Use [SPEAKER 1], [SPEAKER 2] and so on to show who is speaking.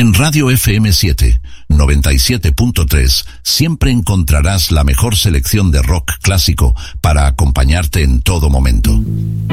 [SPEAKER 1] En Radio FM7 97.3 siempre encontrarás la mejor selección de rock clásico para acompañarte en todo momento.